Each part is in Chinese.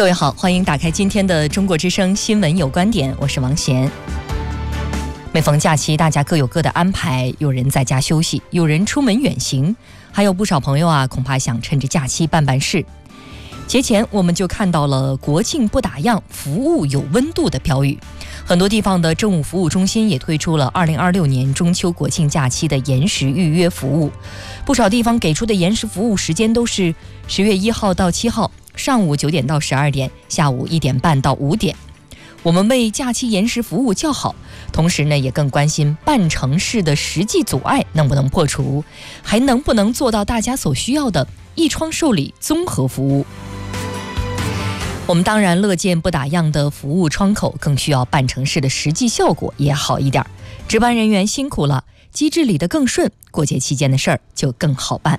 各位好，欢迎打开今天的中国之声新闻有观点，我是王贤。每逢假期，大家各有各的安排，有人在家休息，有人出门远行，还有不少朋友恐怕想趁着假期办事。节前我们就看到了国庆不打烊，服务有温度的标语。很多地方的政务服务中心也推出了2026年中秋国庆假期的延时预约服务。不少地方给出的延时服务时间都是10月1号到7号，上午9点到12点，下午1点半到5点。我们为假期延时服务叫好，同时呢，也更关心办城市的实际阻碍能不能破除，还能不能做到大家所需要的一窗受理综合服务。我们当然乐见不打烊的服务窗口，更需要办城市的实际效果也好一点。值班人员辛苦了，机制理得更顺，过节期间的事儿就更好办。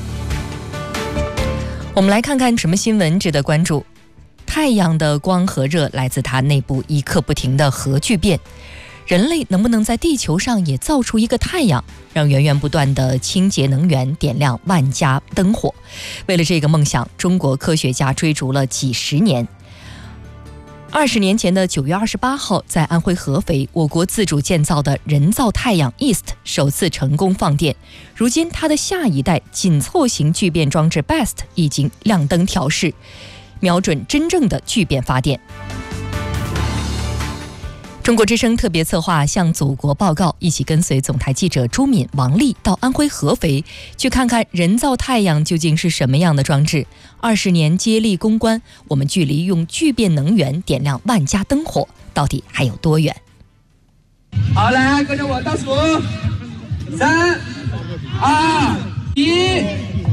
我们来看看什么新闻值得关注。太阳的光和热来自它内部一刻不停的核聚变，人类能不能在地球上也造出一个太阳，让源源不断的清洁能源点亮万家灯火？为了这个梦想，中国科学家追逐了几十年。20年前的9月28号，在安徽合肥，我国自主建造的人造太阳 EAST 首次成功放电。如今它的下一代紧凑型聚变装置 BEST 已经亮灯调试，瞄准真正的聚变发电。中国之声特别策划向祖国报告，一起跟随总台记者朱敏、王丽到安徽合肥，去看看人造太阳究竟是什么样的装置。20年接力攻关，我们距离用聚变能源点亮万家灯火到底还有多远？ 好，来跟着我倒数，3、2、1。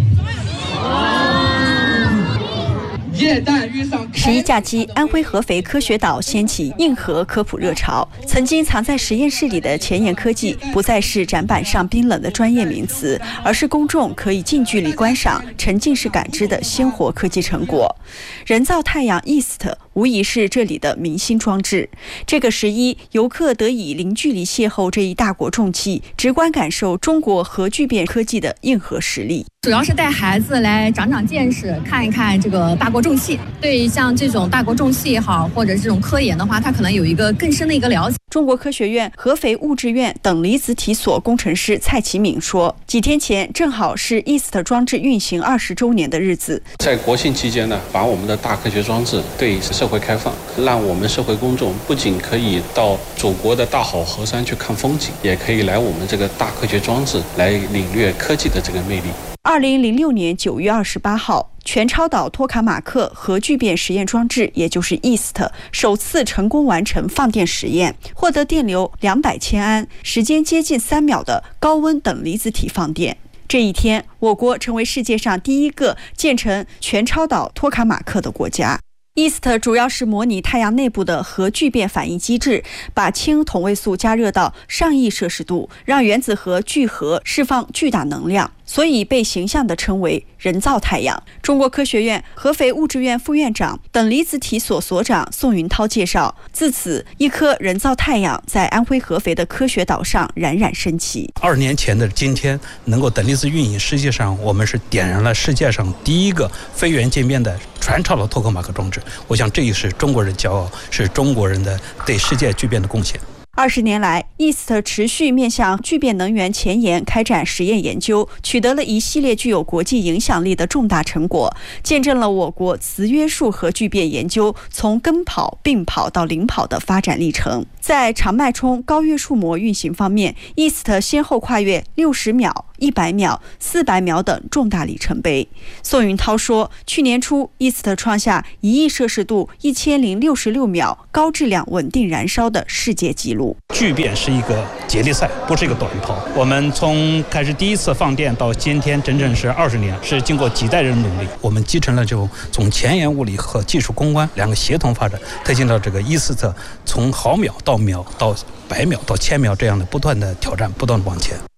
11假期，安徽合肥科学岛掀起硬核科普热潮。曾经藏在实验室里的前沿科技，不再是展板上冰冷的专业名词，而是公众可以近距离观赏、沉浸式感知的鲜活科技成果。人造太阳 EAST 无疑是这里的明星装置。这个11，游客得以零距离邂逅这一大国重器，直观感受中国核聚变科技的硬核实力。 主要是带孩子来长长见识，看一看这个大国重器。对像这种大国重器也好，或者这种科研的话，它可能有一个更深的一个了解。 中国科学院合肥物质院等离子体所工程师蔡启敏说，几天前正好是 EAST 装置运行20周年的日子。 在国庆期间呢，把我们的大科学装置对社会开放，让我们社会公众不仅可以到祖国的大好河山去看风景，也可以来我们这个大科学装置来领略科技的这个魅力。 2006年9月28号，全超导托卡马克核聚变实验装置，也就是 EAST 首次成功完成放电实验，获得电流200千安、时间接近3秒的高温等离子体放电。这一天，我国成为世界上第一个建成全超导托卡马克的国家。EAST 主要是模拟太阳内部的核聚变反应机制，把氢同位素加热到上亿摄氏度，让原子核聚合释放巨大能量，所以被形象地称为人造太阳。中国科学院合肥物质院副院长、等离子体所所长宋云涛介绍，自此一颗人造太阳在安徽合肥的科学岛上冉冉升起。 20年前的今天，能够等离子运营，实际上我们是点燃了世界上第一个非源渐变的全超导托卡马克装置。我想这也是中国人骄傲，是中国人的对世界巨变的贡献。 20年来 ，EAST 持续面向聚变能源前沿开展实验研究，取得了一系列具有国际影响力的重大成果，见证了我国磁约束核聚变研究从跟跑、并跑到领跑的发展历程。在长脉冲高约束膜运行方面 ，EAST 先后跨越60秒、100秒、400秒等重大里程碑。宋云涛说，去年初 EAST 创下1亿摄氏度1066秒高质量稳定燃烧的世界纪录。 聚变是一个接力赛，不是一个短跑。我们从开始第一次放电到今天，整整是20年，是经过几代人努力。我们继承了就从前沿物理和技术攻关两个协同发展，推进到这个EAST从毫秒到秒到100秒到1000秒这样的不断的挑战，不断的往前。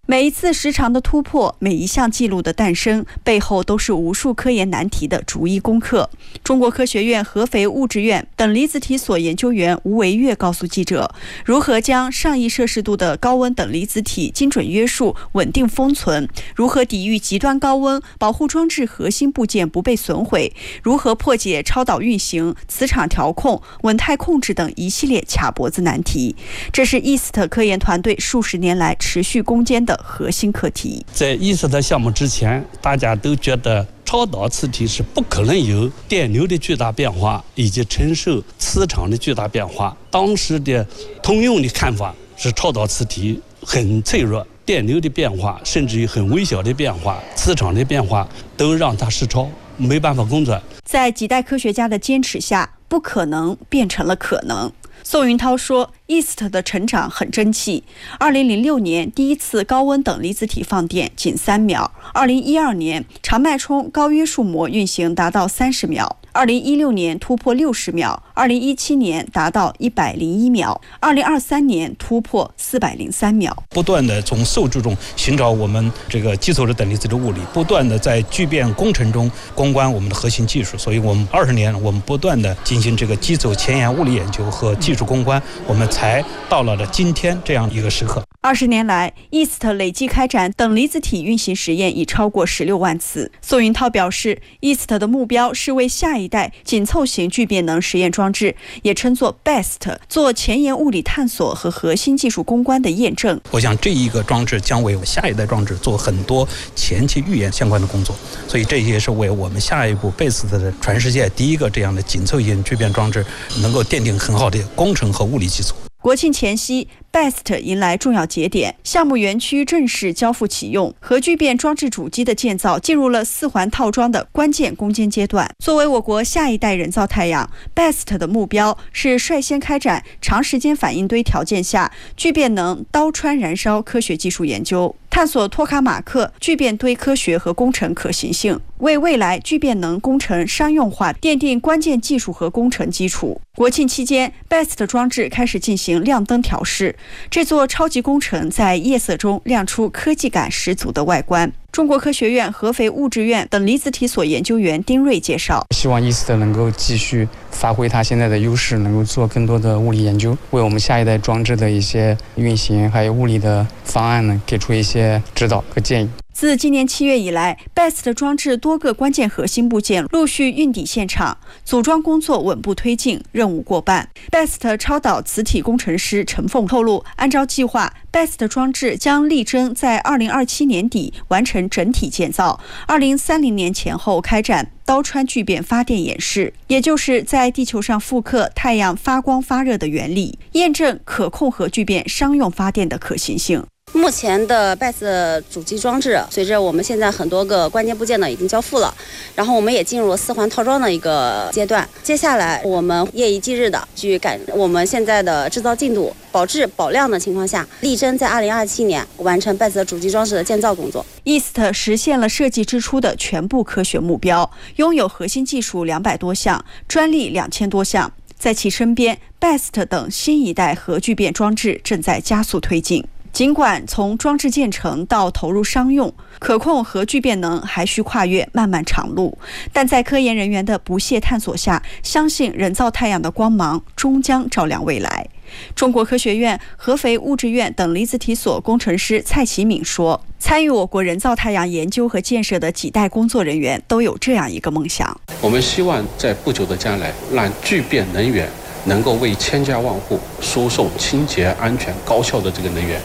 每一次时长的突破，每一项记录的诞生，背后都是无数科研难题的逐一攻克。中国科学院合肥物质院等离子体所研究员吴维月告诉记者，如何将上亿摄氏度的高温等离子体精准约束、稳定封存，如何抵御极端高温，保护装置核心部件不被损毁，如何破解超导运行、磁场调控、稳态控制等一系列卡脖子难题。这是 east 科研团队数十年来持续攻坚的核心课题。 在east项目之前，大家都觉得超导磁体是不可能有电流的巨大变化以及承受磁场的巨大变化。当时的通用的看法是超导磁体很脆弱，电流的变化甚至于很微小的变化，磁场的变化都让它失超，没办法工作。 在几代科学家的坚持下，不可能变成了可能。宋云涛说 east 的成长很争气。2006年第一次高温等离子体放电仅3秒，2012年长脉冲高约束膜运行达到30秒，2016年突破60秒，2017年达到101秒，2023年突破403秒。 不断的从受质中寻找我们这个基础的等离子的物理，不断的在聚变工程中攻关我们的核心技术。所以我们20年我们不断的进行这个基础前沿物理研究和技术攻关，我们才到了今天这样一个时刻。 20年来 east 累计开展等离子体运行实验已超过16万次。宋云涛表示， east 的目标是为下一代紧凑型聚变能实验装置，也称作 BEST， 做前沿物理探索和核心技术攻关的验证。 我想这一个装置将为下一代装置做很多前期预演相关的工作，所以这也是为我们下一步 BEST 的全世界第一个这样的紧凑型聚变装置能够奠定很好的工程和物理基础。 国庆前夕 BEST 迎来重要节点，项目园区正式交付启用，核聚变装置主机的建造进入了4环套装的关键攻坚阶段。作为我国下一代人造太阳， BEST 的目标是率先开展长时间反应堆条件下聚变能刀穿燃烧科学技术研究，探索托卡马克聚变堆科学和工程可行性，为未来聚变能工程商用化奠定关键技术和工程基础。国庆期间 BEST 装置开始进行亮灯调试，这座超级工程在夜色中亮出科技感十足的外观。中国科学院合肥物质院等离子体所研究员丁瑞介绍， 希望east能够继续发挥它现在的优势，能够做更多的物理研究，为我们下一代装置的一些运行还有物理的方案呢给出一些指导和建议。 自今年7月以来 BEST 装置多个关键核心部件陆续运抵现场，组装工作稳步推进，任务过半。 BEST 超导磁体工程师陈凤透露，按照计划 BEST 装置将力争在2027年底完成整体建造，2030年前后开展刀穿聚变发电演示，也就是在地球上复刻太阳发光发热的原理，验证可控核聚变商用发电的可行性。 目前的 BEST 主机装置，随着我们现在很多个关键部件呢已经交付了，然后我们也进入了4环套装的一个阶段。接下来我们夜以继日的去赶我们现在的制造进度，保质保量的情况下，力争在2027年完成 BEST 主机装置的建造工作。 east 实现了设计之初的全部科学目标，拥有核心技术200多项，专利2000多项。在其身边 BEST 等新一代核聚变装置正在加速推进。尽管从装置建成到投入商用，可控核聚变能还需跨越漫漫长路，但在科研人员的不懈探索下，相信人造太阳的光芒终将照亮未来。中国科学院合肥物质院等离子体所工程师蔡启敏说，参与我国人造太阳研究和建设的几代工作人员都有这样一个梦想， 我们希望在不久的将来，让聚变能源能够为千家万户输送清洁、安全、高效的这个能源。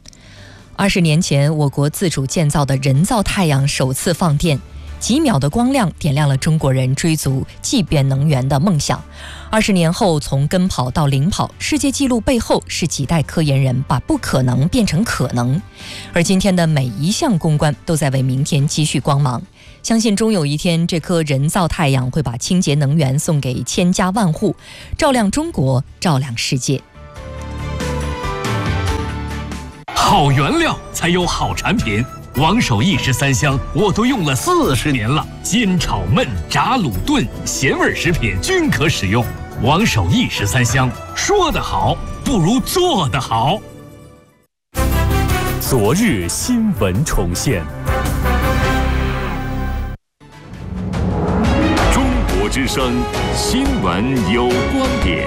20年前，我国自主建造的人造太阳首次放电，几秒的光亮点亮了中国人追逐聚变能源的梦想。20年后，从跟跑到领跑，世界纪录背后是几代科研人把不可能变成可能。而今天的每一项攻关都在为明天积蓄光芒。相信终有一天，这颗人造太阳会把清洁能源送给千家万户，照亮中国，照亮世界。 好原料才有好产品，王守义13香我都用了40年了，煎炒焖炸卤炖咸味食品均可使用。王守义13香，说得好不如做得好。 昨日新闻重现。中国之声新闻有观点。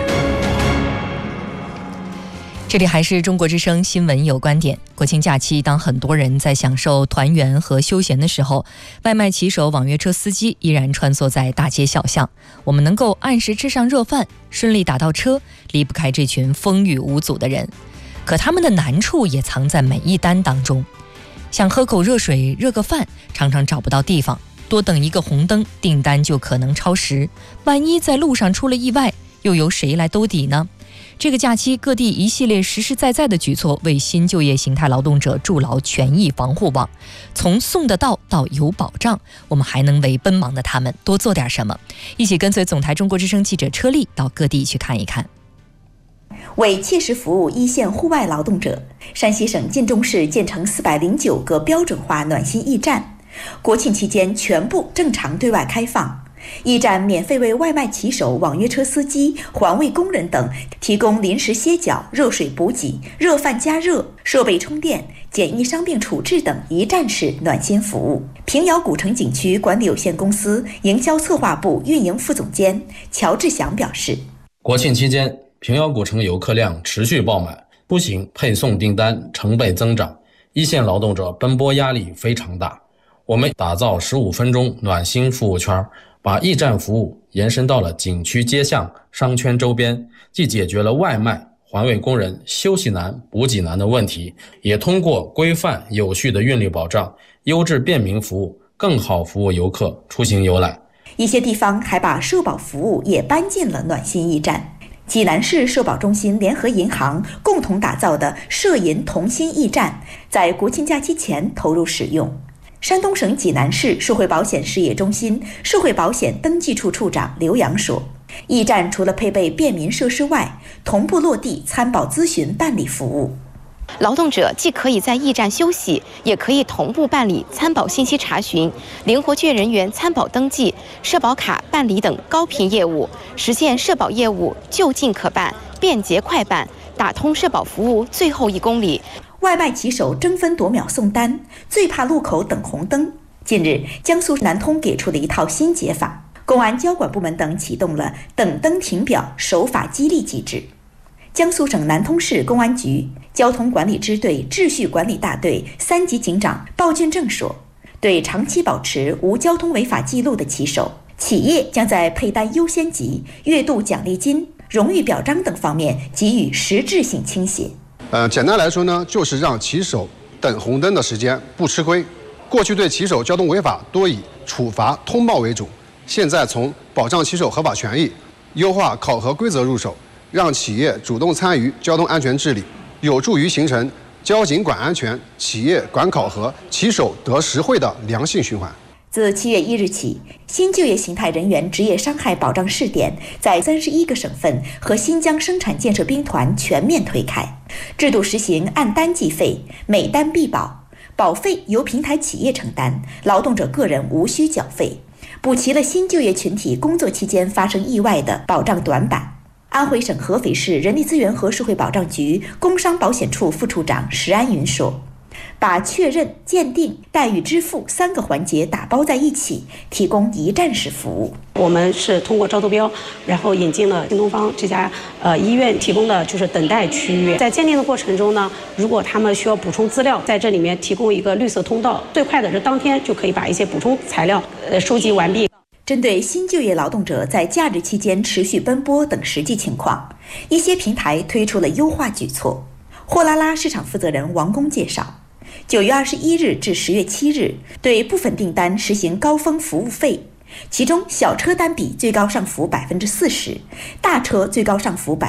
这里还是中国之声新闻有观点。国庆假期，当很多人在享受团圆和休闲的时候，外卖骑手、网约车司机依然穿梭在大街小巷。我们能够按时吃上热饭，顺利打到车，离不开这群风雨无阻的人。可他们的难处也藏在每一单当中。想喝口热水、热个饭，常常找不到地方，多等一个红灯，订单就可能超时。万一在路上出了意外，又由谁来兜底呢？这个假期，各地一系列实实在在的举措，为新就业形态劳动者筑牢权益防护网。从送得到到有保障，我们还能为奔忙的他们多做点什么？一起跟随总台中国之声记者车丽到各地去看一看。 为切实服务一线户外劳动者，山西省晋中市建成409个标准化暖心驿站，国庆期间全部正常对外开放。驿站免费为外卖骑手、网约车司机、环卫工人等提供临时歇脚、热水补给、热饭加热、设备充电、简易伤病处置等一站式暖心服务。平遥古城景区管理有限公司营销策划部运营副总监乔志祥表示， 国庆期间平遥古城游客量持续爆满，出行配送订单成倍增长，一线劳动者奔波压力非常大。我们打造15分钟暖心服务圈，把驿站服务延伸到了景区街巷、商圈周边，既解决了外卖、环卫工人休息难、补给难的问题，也通过规范有序的运力保障、优质便民服务，更好服务游客出行游览。 一些地方还把社保服务也搬进了暖心驿站。济南市社保中心联合银行共同打造的社银同心驿站，在国庆假期前投入使用。山东省济南市社会保险事业中心社会保险登记处处长刘洋说，驿站除了配备便民设施外，同步落地参保咨询办理服务。 劳动者既可以在驿站休息，也可以同步办理参保信息查询、灵活券人员参保登记、社保卡办理等高频业务，实现社保业务就近可办、便捷快办，打通社保服务最后1公里。 外卖骑手争分夺秒送单，最怕路口等红灯。近日，江苏南通给出了一套新解法，公安交管部门等启动了等灯停表守法激励机制。江苏省南通市公安局交通管理支队秩序管理大队3级警长鲍俊正说，对长期保持无交通违法记录的骑手，企业将在配单优先级、月度奖励金、荣誉表彰等方面给予实质性倾斜。 简单来说呢，就是让骑手等红灯的时间不吃亏。过去对骑手交通违法多以处罚通报为主，现在从保障骑手合法权益、优化考核规则入手，让企业主动参与交通安全治理，有助于形成交警管安全、企业管考核、骑手得实惠的良性循环。 自7月1日起，新就业形态人员职业伤害保障试点在31个省份和新疆生产建设兵团全面推开，制度实行按单计费，每单必保，保费由平台企业承担，劳动者个人无需缴费，补齐了新就业群体工作期间发生意外的保障短板。安徽省合肥市人力资源和社会保障局工伤保险处副处长石安云说，把确认、鉴定、待遇支付3个环节打包在一起，提供一站式服务。 我们是通过招投标，然后引进了新东方这家医院提供的就是等待区域。在鉴定的过程中呢，如果他们需要补充资料，在这里面提供一个绿色通道，最快的是当天就可以把一些补充材料收集完毕。 针对新就业劳动者在假日期间持续奔波等实际情况，一些平台推出了优化举措。货拉拉市场负责人王工介绍，9月21日至10月7日，对部分订单实行高峰服务费，其中小车单笔最高上浮40%，大车最高上浮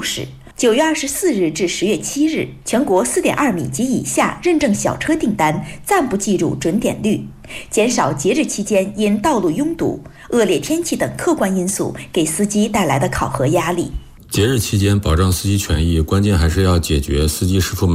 60%。9月24日至10月7日，全国4.2米及以下认证小车订单暂不计入准点率，减少节日期间因道路拥堵、恶劣天气等客观因素给司机带来的考核压力。 节日期间保障司机权益，关键还是要解决司机师傅们